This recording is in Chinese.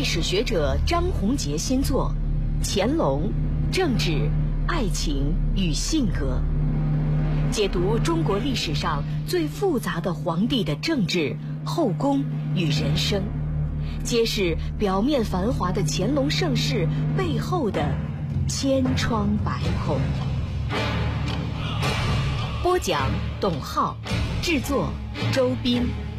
历史学者张宏杰新作《乾隆：政治、爱情与性格》，解读中国历史上最复杂的皇帝的政治、后宫与人生，揭示表面繁华的乾隆盛世背后的千疮百孔。播讲：董浩，制作：周斌。